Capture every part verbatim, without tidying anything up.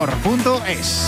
Punto es.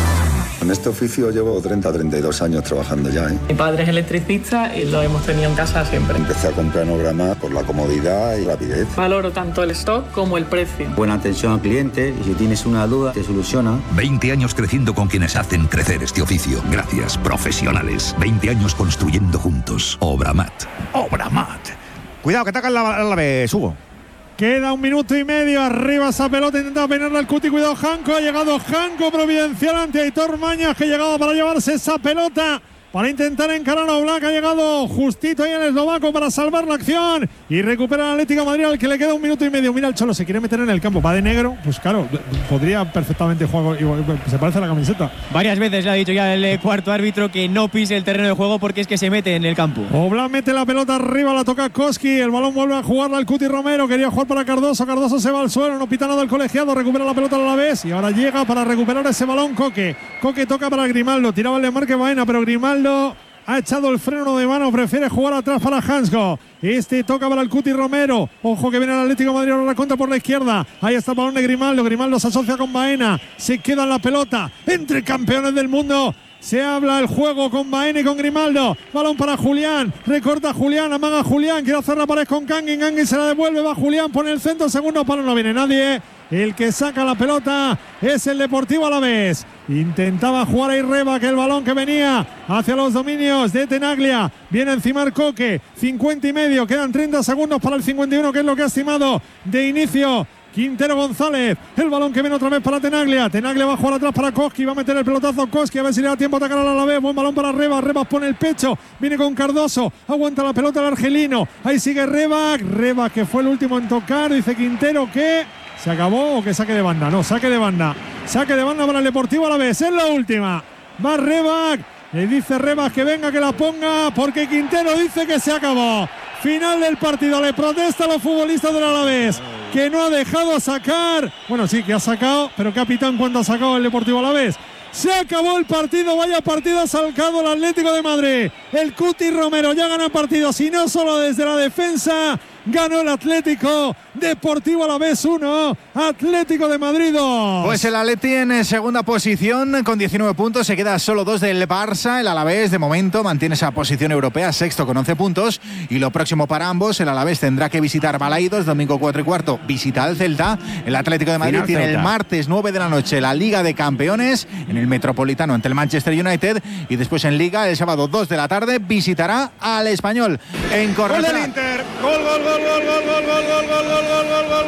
En este oficio llevo treinta, treinta y dos años trabajando ya, ¿eh? Mi padre es electricista y lo hemos tenido en casa siempre. Empecé a comprar Obramat por la comodidad y rapidez. Valoro tanto el stock como el precio. Buena atención al cliente y si tienes una duda te soluciona. veinte años creciendo con quienes hacen crecer este oficio. Gracias, profesionales. veinte años construyendo juntos. Obramat. Obramat. Cuidado, que atacan la, la vez, Hugo. Queda un minuto y medio, arriba esa pelota, intenta peinarla el Cuti, cuidado Janco, ha llegado Janco providencial ante Aitor Mañas, que ha llegado para llevarse esa pelota, para intentar encarar a Oblak, ha llegado justito ahí el eslovaco para salvar la acción y recupera el Atlético de Madrid, al que le queda un minuto y medio. Mira el Cholo, se quiere meter en el campo, va de negro, pues claro, podría perfectamente jugar, se parece a la camiseta. Varias veces le ha dicho ya el cuarto árbitro que no pise el terreno de juego porque es que se mete en el campo. Oblak mete la pelota arriba, la toca Koski, el balón vuelve a jugarla al Cuti Romero, quería jugar para Cardoso, Cardoso se va al suelo, no pita nada el colegiado, recupera la pelota a la vez y ahora llega para recuperar ese balón Coque. Coque toca para Grimaldo, tiraba el desmarque Baena, pero Grimaldo ha echado el freno de mano, prefiere jugar atrás para Hansgo. Este toca para el Cuti Romero. Ojo que viene el Atlético de Madrid, ahora la contra por la izquierda. Ahí está el balón de Grimaldo. Grimaldo se asocia con Baena. Se queda en la pelota entre campeones del mundo. Se habla el juego con Baena y con Grimaldo. Balón para Julián. Recorta Julián, amaga Julián. Quiere hacer la pared con Kangin. Kangin se la devuelve. Va Julián, pone el centro. Segundo palo, no viene nadie. El que saca la pelota es el Deportivo Alavés. Intentaba jugar ahí Reba, que el balón que venía hacia los dominios de Tenaglia. Viene encima el Coque. cincuenta y medio. Quedan treinta segundos para el cincuenta y uno, que es lo que ha estimado de inicio Quintero González. El balón que viene otra vez para Tenaglia. Tenaglia va a jugar atrás para Koski. Va a meter el pelotazo Koski. A ver si le da tiempo a atacar a la Alavés. Buen balón para Reba. Reba pone el pecho. Viene con Cardoso. Aguanta la pelota el argelino. Ahí sigue Reba. Reba, que fue el último en tocar. Dice Quintero que se acabó o que saque de banda. No, saque de banda. Saque de banda para el Deportivo Alavés. Es la última. Va Reba. Le dice Reba que venga, que la ponga, porque Quintero dice que se acabó. Final del partido. Le protesta a los futbolistas del Alavés, que no ha dejado sacar. Bueno, sí, que ha sacado, pero capitán, ¿cuánto ha sacado el Deportivo Alavés? Se acabó el partido, vaya partido ha sacado el Atlético de Madrid. El Cuti Romero ya gana partidos y no solo desde la defensa. Ganó el Atlético. Deportivo Alavés uno, Atlético de Madrid dos. Pues el Atleti en segunda posición con diecinueve puntos, se queda solo dos del Barça. El Alavés de momento mantiene esa posición europea, sexto con once puntos. Y lo próximo para ambos, el Alavés tendrá que visitar Balaidos, domingo cuatro y cuarto, visita al Celta. El Atlético de Madrid Final tiene Celta. El martes nueve de la noche la Liga de Campeones en el Metropolitano ante el Manchester United. Y después en Liga, el sábado dos de la tarde, visitará al Español en Cornellá. Gol del Inter, gol, gol, gol, gol, gol, gol, gol, gol, gol, gol, gol, gol, gol,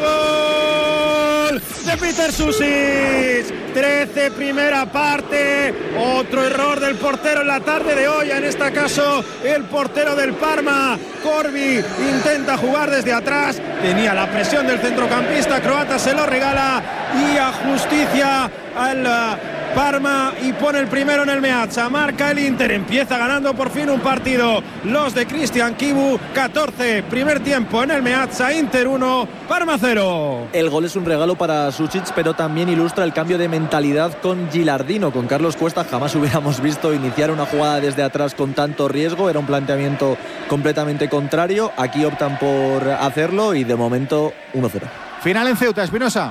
gol de Peter Susic. trece primera parte. Otro error del portero en la tarde de hoy, en este caso el portero del Parma. Corbi intenta jugar desde atrás, tenía la presión del centrocampista croata, se lo regala y a justicia al Parma y pone el primero en el Meazza. Marca el Inter, empieza ganando por fin un partido los de Cristian Kibu. catorce, primer tiempo en el Meazza. Inter uno, Parma cero. El gol es un regalo para Susic, pero también ilustra el cambio de mentalidad con Gilardino. Con Carlos Cuesta jamás hubiéramos visto iniciar una jugada desde atrás con tanto riesgo. Era un planteamiento completamente contrario. Aquí optan por hacerlo y de momento uno cero. Final en Ceuta, Espinosa.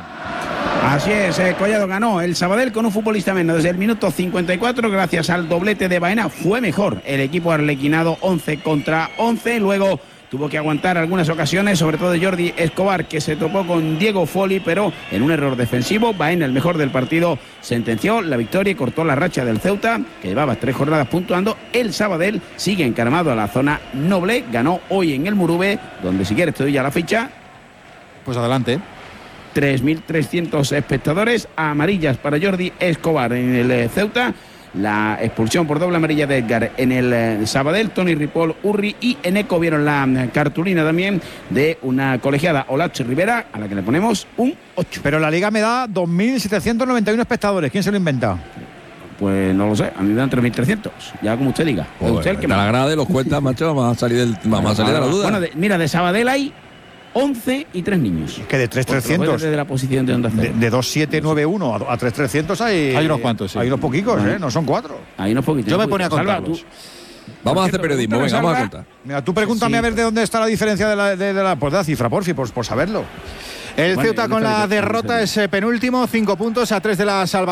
Así es, eh, Collado ganó el Sabadell con un futbolista menos desde el minuto cincuenta y cuatro, gracias al doblete de Baena. Fue mejor el equipo arlequinado, once contra once. Luego tuvo que aguantar algunas ocasiones, sobre todo Jordi Escobar, que se topó con Diego Foli, pero en un error defensivo. Baena, el mejor del partido, sentenció la victoria y cortó la racha del Ceuta, que llevaba tres jornadas puntuando. El Sabadell sigue encaramado a la zona noble, ganó hoy en el Murube, donde si quieres te doy ya la ficha. Pues adelante. tres mil trescientos espectadores, amarillas para Jordi Escobar en el eh, Ceuta. La expulsión por doble amarilla de Edgar en el eh, Sabadell. Tony Ripoll, Urri y Eneco vieron la eh, cartulina también de una colegiada, Olache Rivera, a la que le ponemos un ocho. Pero la Liga me da dos mil setecientos noventa y uno espectadores. ¿Quién se lo inventa? Pues no lo sé, a mí me dan tres mil trescientos, ya como usted diga. Joder, usted el que te la grade los cuentas, macho, vamos a salir, del, vamos a salir de la duda. Bueno, de, mira, de Sabadell hay once y tres niños. Que de tres mil trescientos. De la posición de Onda Cero. De, de dos mil setecientos noventa y uno a, a tres mil trescientos hay. Hay unos cuantos, sí. Hay unos poquicos, Bueno. ¿eh? No son cuatro. Hay unos poquitos. Yo me ponía a contarlos. Salva, tú, Vamos a hacer periodismo, venga, vamos a contar. Mira, tú pregúntame Sí, a ver de dónde está la diferencia de la, de, de la, pues de la cifra, porfi, por, por saberlo. El Bueno, Ceuta el con la Ceuta, derrota sí. es eh, penúltimo, cinco puntos a tres de la salvación.